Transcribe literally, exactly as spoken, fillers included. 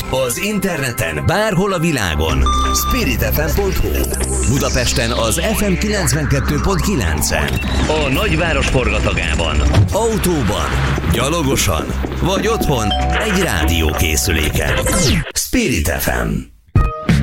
Az interneten bárhol a világon. spirit f m pont h u Budapesten az ef em kilencvenkettő pont kilencen. A nagyváros forgatagában. Autóban, gyalogosan vagy otthon egy rádiókészüléken. Spirit ef em.